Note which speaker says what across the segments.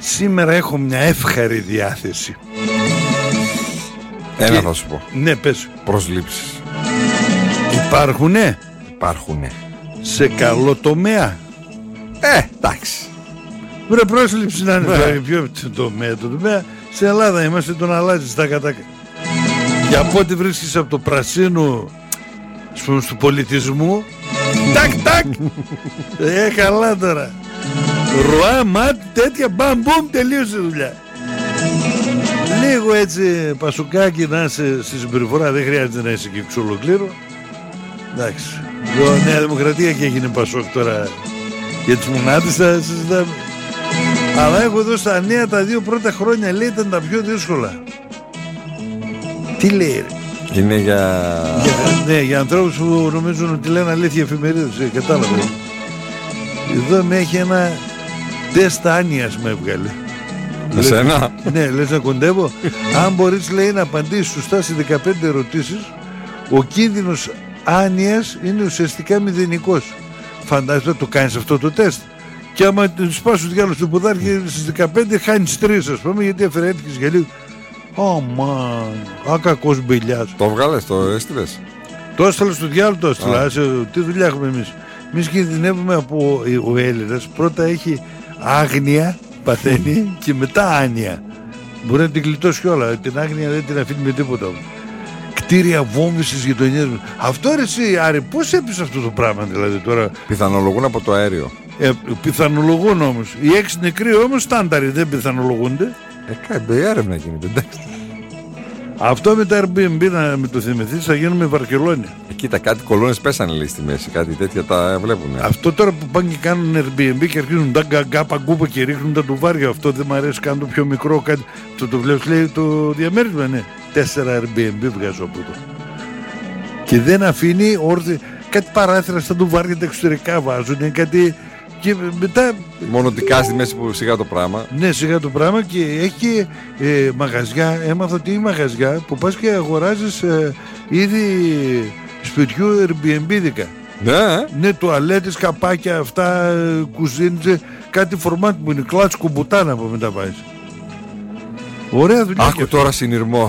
Speaker 1: Σήμερα έχω μια εύχαρη διάθεση.
Speaker 2: Ένα θα σου πω.
Speaker 1: Ναι, πες.
Speaker 2: Προσλήψεις.
Speaker 1: Υπάρχουνε.
Speaker 2: Υπάρχουνε.
Speaker 1: Σε καλό τομέα.
Speaker 2: Εντάξει.
Speaker 1: Βρε, πρόσληψη να είναι πιο τομέα. Το τομέα στην Ελλάδα είμαστε, τον αλλάζει τα κατάκα. Για από ό,τι βρίσκεις από το πρασίνο του πολιτισμού. Τάκ. Καλά τώρα. Ροά, μάτι, τέτοια, μπαμ, τελείωσε η δουλειά. Λίγο έτσι πασουκάκι να είσαι στη συμπεριφορά, δεν χρειάζεται να είσαι και εξ ολοκλήρου. Εντάξει. Νέα Δημοκρατία και έγινε Πασόκ τώρα. Για τις μονάδες θα συζητάμε. Αλλά έχω εδώ στα νέα τα 2 πρώτα χρόνια, λέει, ήταν τα πιο δύσκολα. Τι λέει, ρε?
Speaker 2: Είναι
Speaker 1: για ανθρώπους που νομίζουν ότι λένε αλήθεια εφημερίδες. Κατάλαβα. Εδώ με έχει ένα τεστ άνοιας με έβγαλε.
Speaker 2: Εσένα?
Speaker 1: Ναι, λες να κοντεύω. Αν μπορείς, λέει, να απαντήσεις σωστά σε 15 ερωτήσεις, ο κίνδυνος άνοιας είναι ουσιαστικά μηδενικός. Φαντάζεσαι, το κάνεις αυτό το τεστ. Και άμα σπάσεις του διάλογου του ποδάρι στις 15, χάνεις 3, ας πούμε, γιατί αφαιρέθηκες για λίγο. Κακός μπηλιάς.
Speaker 2: Το βγάλες, το έστειλες?
Speaker 1: Το έστειλα στο διάλογο, το έστειλα. Τι δουλειά έχουμε εμείς? Εμείς κινδυνεύουμε από ο Έλληνας. Πρώτα έχει άγνοια, παθαίνει, και μετά άνοια. Μπορεί να την γλιτώσει κιόλα. Την άγνοια δεν την αφήνει με τίποτα. Κτίρια βόμβης στις γειτονιές μου. Αυτό, ρε εσύ, Άρη, πώς έπεισε αυτό το πράγμα δηλαδή τώρα?
Speaker 2: Πιθανολογούν από το αέριο.
Speaker 1: Πιθανολογούν όμως. Οι 6 νεκροί όμως στάνταροι, δεν πιθανολογούνται.
Speaker 2: Έρευνα γίνεται, εντάξει.
Speaker 1: Αυτό με τα Airbnb, να με το θυμηθείς, θα γίνουμε Βαρκελόνη.
Speaker 2: Κοίτα, κάτι κολόνες πέσανε, λέει, στη μέση. Κάτι τέτοια τα βλέπουν.
Speaker 1: Αυτό τώρα που πάνε και κάνουν Airbnb και αρχίζουν τα γκάπα και ρίχνουν τα τουβάρια. Αυτό δεν μου αρέσει, κάνω το πιο μικρό. Κάτι. Το βλέπεις, λέει, το διαμέρισμα, ναι. 4 Airbnb βγάζω από εδώ. Και δεν αφήνει όρθιο. Κάτι παράθυρα στα τουβάρια τα εξωτερικά βάζουν. Κάτι. Και μετά.
Speaker 2: Μονοτικά στη μέση που σιγά το πράγμα.
Speaker 1: Ναι, σιγά το πράγμα, και έχει μαγαζιά. Έμαθα ότι είναι μαγαζιά που πας και αγοράζεις ήδη σπιτιού Airbnb-δικα. Ναι, τουαλέτες, καπάκια, αυτά, κουζίνες, κάτι φορμάτ που είναι κλάτσικο μπουτάνα που μετά βάζεις. Ωραία δουλειά.
Speaker 2: Άκου τώρα συνειρμό.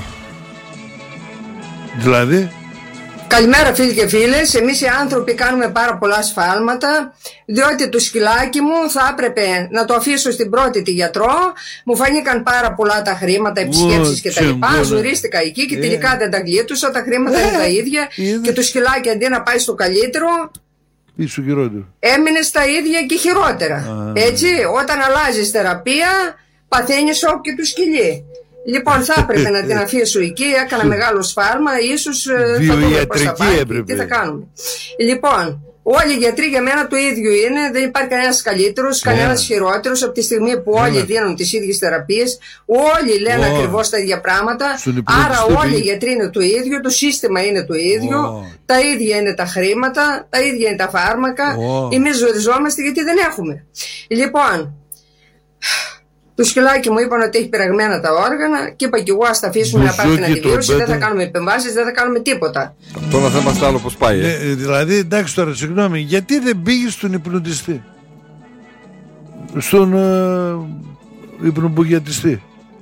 Speaker 1: Δηλαδή.
Speaker 3: Καλημέρα, φίλοι και φίλες. Εμείς οι άνθρωποι κάνουμε πάρα πολλά σφάλματα, διότι το σκυλάκι μου θα έπρεπε να το αφήσω στην πρώτη τη γιατρό. Μου φανήκαν πάρα πολλά τα χρήματα, επισκέψεις και τα λοιπά. Ζουρίστηκα εκεί και τελικά δεν τα γλίτουσα. Τα χρήματα είναι τα ίδια. Και το σκυλάκι, αντί να πάει στο καλύτερο, έμεινε στα ίδια και χειρότερα. Έτσι, όταν αλλάζεις θεραπεία, παθαίνεις σοκ και του σκυλί. Λοιπόν, θα έπρεπε να την αφήσω εκεί. Έκανα μεγάλο σφάλμα. Ίσως θα δούμε πώς θα πάει. Τι θα κάνουμε? Λοιπόν, όλοι οι γιατροί για μένα το ίδιο είναι. Δεν υπάρχει κανένας καλύτερος, κανένας χειρότερος. Από τη στιγμή που όλοι δίνουν τις ίδιες θεραπείες, όλοι λένε ακριβώς τα ίδια πράγματα. Άρα όλοι οι γιατροί είναι το ίδιο. Το σύστημα είναι το ίδιο. Τα ίδια είναι τα χρήματα. Τα ίδια είναι τα φάρμακα. Εμείς ζοριζόμαστε γιατί δεν έχουμε. Λοιπόν, το σκυλάκι μου είπαν ότι έχει πειραγμένα τα όργανα και είπα κι εγώ, ας τα αφήσουμε να πάρει την αντιβίωση. Δεν θα κάνουμε επεμβάσεις, δεν θα κάνουμε τίποτα.
Speaker 2: Αυτό να θέμα άλλο πώς πάει.
Speaker 1: Δηλαδή, εντάξει τώρα, συγγνώμη, γιατί δεν πήγες στον υπνοτιστή? Στον υπνοπογιατιστή.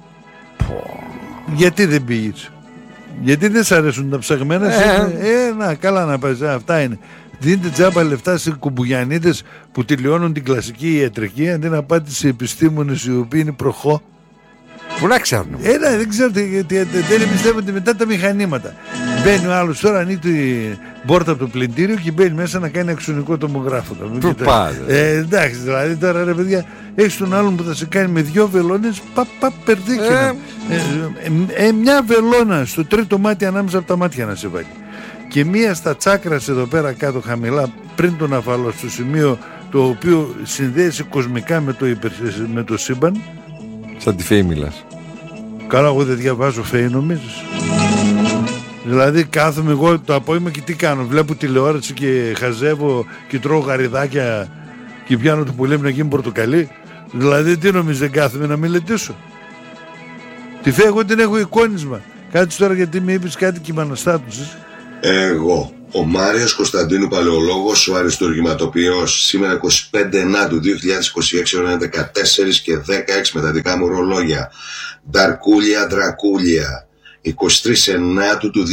Speaker 1: Γιατί δεν πήγες? Γιατί δεν σ' αρέσουν τα ψαγμένα? Να, καλά να πας, αυτά είναι. Δίνετε τζάμπα λεφτά σε κουμπουγιανίτες που τελειώνουν την κλασική ιατρική, αντί να πάτε σε επιστήμονες οι οποίοι είναι προχώ.
Speaker 2: Πού να ξέρουν?
Speaker 1: Δεν ξέρω, γιατί δεν εμπιστεύονται μετά τα μηχανήματα. Μπαίνει ο άλλος τώρα, ανοίγει την πόρτα από το πλυντήριο και μπαίνει μέσα να κάνει αξονικό τομογράφο.
Speaker 2: Πού πάει?
Speaker 1: Εντάξει, δηλαδή τώρα, ρε παιδιά, έχεις τον άλλον που θα σε κάνει με 2 βελόνες, περδίκαινα. Μια βελόνα στο τρίτο μάτι ανάμεσα από τα μάτια να σε βάλει. Και μία στα τσάκρας εδώ πέρα κάτω χαμηλά, πριν τον αφαλό, στο σημείο το οποίο συνδέεται κοσμικά με το σύμπαν.
Speaker 2: Σαν τη Φέη μιλάς?
Speaker 1: Καλά, εγώ δεν διαβάζω Φέη, νομίζεις? Δηλαδή κάθομαι εγώ το απόγευμα και τι κάνω? Βλέπω τηλεόραση και χαζεύω και τρώω γαριδάκια και πιάνω το πουλί μου να γίνει πορτοκαλί? Δηλαδή τι νομίζεις, δεν κάθομαι να μελετήσω? Τη Φέη εγώ την έχω εικόνισμα. Κάτσε τώρα, γιατί με είπες κάτι και με αναστάτωσες.
Speaker 4: Εγώ Ο Μάριος Κωνσταντίνου Παλαιολόγος, ο αριστουργηματοποιός, σήμερα 25 Ενάτου 2026, ώρα 14 και 16 με τα δικά μου ρολόγια. Νταρκούλια Δρακούλια, 23 Ενάτου του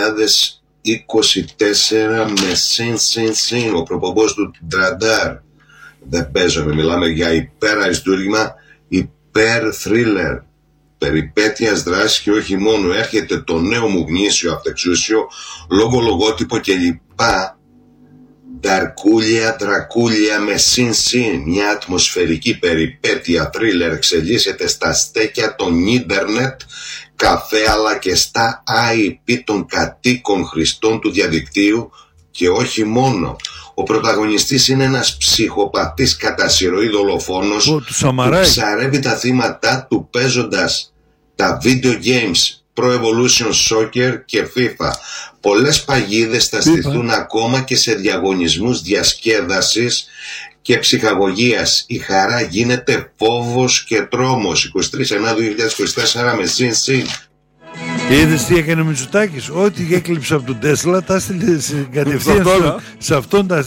Speaker 4: 2024 με συν. Ο προπομπός του Ντραντάρ. Δεν παίζομαι, μιλάμε για υπερ-αριστούργημα, υπερ-θρίλερ. Περιπέτειας, δράσης και όχι μόνο. Έρχεται το νέο μου γνήσιο αυτεξούσιο, λογότυπο και λοιπά. Νταρκούλια, Δρακούλια με συν. Μια ατμοσφαιρική περιπέτεια θρίλερ εξελίσσεται στα στέκια των ίντερνετ καφέ, αλλά και στα IP των κατοίκων χρηστών του διαδικτύου και όχι μόνο. Ο πρωταγωνιστής είναι ένας ψυχοπαθής κατά συρροή δολοφόνος που ψαρεύει τα θύματα του παίζοντας τα video games Pro Evolution Soccer και FIFA. Πολλές παγίδες θα στηθούν ακόμα και σε διαγωνισμούς διασκέδασης και ψυχαγωγίας. Η χαρά γίνεται φόβος και τρόμος. 23 Ενάτου 2024 με συν.
Speaker 1: Είδες τι έκανε ο Μητσοτάκης? Ό,τι έκλειψε από τον Τέσλα τα έστειλε κατευθείαν σε αυτόν τα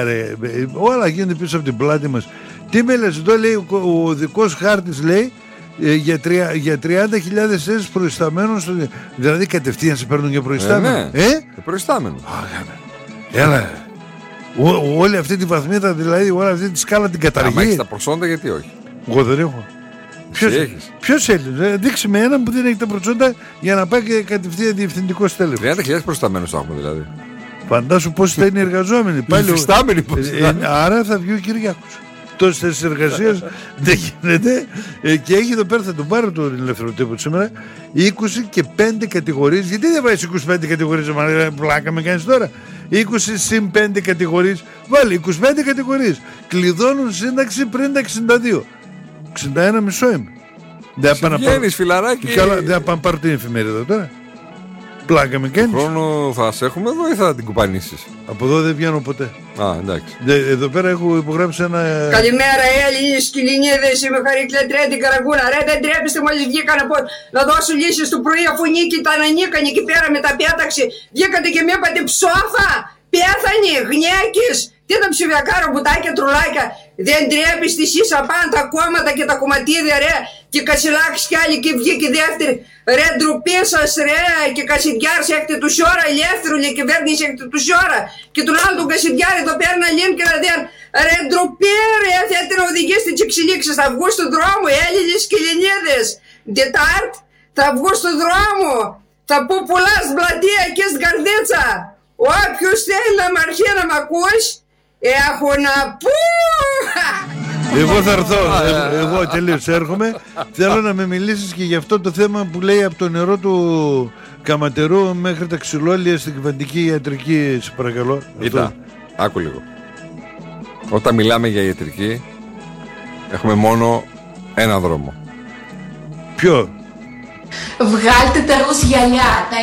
Speaker 1: όλα γίνονται πίσω από την πλάτη μας. Τι με λες εδώ, λέει ο δικός χάρτης, λέει για 30.000 θέσεις προϊσταμένους, δηλαδή κατευθείαν σε παίρνουν για προϊστάμενο.
Speaker 2: Προϊστάμενο.
Speaker 1: Έλα. Όλη αυτή τη βαθμίδα, δηλαδή όλη αυτή τη σκάλα την καταργεί.
Speaker 2: Αν έχεις τα προσόντα, γιατί όχι?
Speaker 1: Εγώ δεν έχω. Ποιος έλεγε? Δείξει με έναν που δεν έχει τα προσόντα για να πάει και κατευθείαν διευθυντικό στέλεχος.
Speaker 2: 30.000 προϊσταμένους έχουμε δηλαδή.
Speaker 1: Φαντάσου πόσοι θα είναι εργαζόμενοι. Άρα θα βγει ο Κυριάκος. Τόσες θέσεις εργασίας δεν γίνεται. Και έχει εδώ πέρα, θα τον πάρω τον ελεύθερο τύπο σήμερα, 20 και 5 κατηγορίες. Γιατί δεν βάζεις 25 κατηγορίες? Πλάκα με κάνεις τώρα. 20 συν 5 κατηγορίες. Βάλει 25 κατηγορίες. Κλειδώνουν σύνταξη πριν τα 62. 61 μισό είμαι.
Speaker 2: Βγαίνεις φιλαράκι.
Speaker 1: Δεν θα πάμε πάρω την εφημερίδα τώρα. Πλάκα με κάνεις.
Speaker 2: Χρόνο θα σε έχουμε εδώ ή θα την κουπανίσεις?
Speaker 1: Από εδώ δεν βγαίνω ποτέ.
Speaker 2: Εντάξει.
Speaker 1: Εδώ πέρα έχω υπογράψει ένα.
Speaker 3: Καλημέρα, Έλληνες σκυλινίδες. Είμαι Χαρίκλα Τρέντι Καραγκούνα. Ρε, δεν τρέπεστε, μόλις βγήκαν από να δώσω λύσεις του πρωί, αφού Νίκη ήταν ανίκανη εκεί πέρα με τα πέταξη. Βγήκατε και με είπατε ψόφα. Πέθανε, γνιάκης. Τι τα ψηφιακά ρομποτάκια, τρουλάκια. Δεν τρέπεστε εσείς απάνω τα κόμματα και τα κομματίδια, ρε. Και Κασιλάκης κι άλλοι και βγήκε δεύτερη. Ρε, ντροπή σας, ρε. Και Κασιδιάρης έχετε τους ώρα. Ελεύθερου, λέει, κυβέρνηση έχετε τους ώρα. Και τον άλλο τον Κασιδιάρη το παίρνει λίμ και να δει. Ρε, ντροπή, ρε. Θέλετε να οδηγήσετε τις εξελίξεις. Θα βγουν στον δρόμο, οι Έλληνες σκυλινίδες. Δετάρτ, θα βγουν στον δρόμο. Θα πω πολλά στην πλατεία και στην καρδίτσα. Όποιος θέλει να μ' αρχίσει να μ' ακούσει, έχω να πω.
Speaker 1: Εγώ θα έρθω. Εγώ τελείως έρχομαι. Θέλω να με μιλήσεις και για αυτό το θέμα που λέει από το νερό του Καματερού μέχρι τα ξυλόλια στην κυβερνητική ιατρική. Σε παρακαλώ.
Speaker 2: Κοίτα, άκου λίγο. Όταν μιλάμε για ιατρική, έχουμε μόνο ένα δρόμο.
Speaker 1: Ποιο?
Speaker 5: Βγάλτε τα ροζ γυαλιά. Τα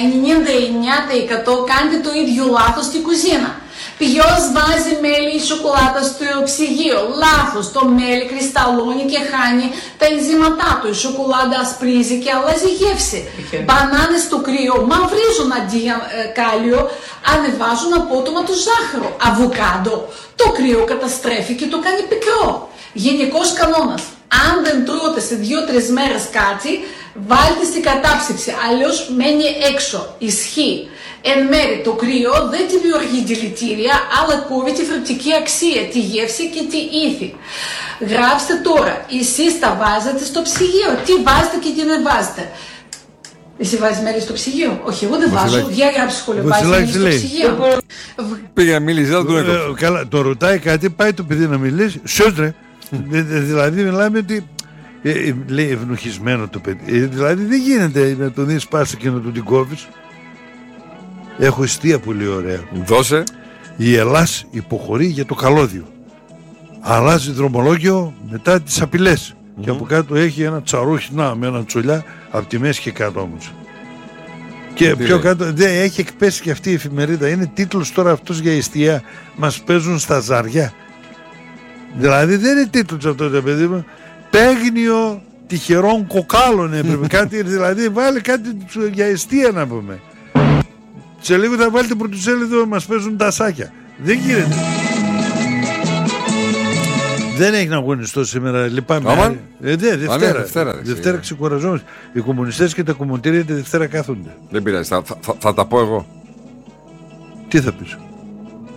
Speaker 5: 99% κάντε το ίδιο λάθος στην κουζίνα. Ποιος βάζει μέλι ή σοκολάτα στο ψυγείο? Λάθος. Το μέλι κρυσταλλώνει και χάνει τα ενζήματά του. Η σοκολάτα ασπρίζει και αλλάζει γεύση. Μπανάνες στο κρύο μαυρίζουν αντί για κάλιο, ανεβάζουν απότομα το ζάχαρο. Αβοκάντο. Το κρύο καταστρέφει και το κάνει πικρό. Γενικός κανόνας. Αν δεν τρώτε σε 2-3 μέρες κάτι, βάλτε στην κατάψυξη, αλλιώς μένει έξω. Ισχύει. Εν μέρει το κρύο δεν δημιουργεί δηλητήρια, αλλά κόβει τη φρεπτική αξία, τη γεύση και τη ήθη. Γράψτε τώρα, εσείς τα βάζετε στο ψυγείο. Τι βάζετε και τι δεν βάζετε. Εσύ βάζεις μέλι στο ψυγείο? Όχι, εγώ δεν βάζω. Για γράψει σχολείο, βάζεις μέλι στο ψυγείο.
Speaker 2: Πήγε να μιλήσει, δεν τον έκοψε.
Speaker 1: Καλά, το ρωτάει κάτι, πάει το παιδί να μιλήσει. Σιόντρε. Δηλαδή μιλάμε ότι λέει ευνοχισμένο το παιδί. Δηλαδή δεν γίνεται να τον δεις πάση και να τον την κόβεις. Έχω εστία πολύ ωραία.
Speaker 2: Δώσε.
Speaker 1: Η Ελλάς υποχωρεί για το καλώδιο. Αλλάζει δρομολόγιο μετά τις απειλές. Και από κάτω έχει ένα τσαρούχι με ένα τσολιά από τη μέση και κάτω όμως. Και πιο κάτω έχει εκπέσει και αυτή η εφημερίδα. Είναι τίτλος τώρα αυτός για εστία. Μας παίζουν στα ζαριά. Δηλαδή δεν είναι τίτλος αυτό το παιδί μου. Παίγνιο τυχερών κοκάλων έπρεπε. Κάτι, δηλαδή βάλει κάτι για εστία να πούμε. Σε λίγο θα βάλετε πρωτοσέλιδο, μας παίζουν τα σάκια. Δεν γίνεται. Δεν έχει να αγωνιστώ σήμερα, λυπάμαι. Δευτέρα ξεκουραζόμαστε. Οι κομμουνιστές και τα κομμωτήρια τη Δευτέρα κάθονται.
Speaker 2: Δεν πειράζει, θα τα πω εγώ.
Speaker 1: Τι θα πεις?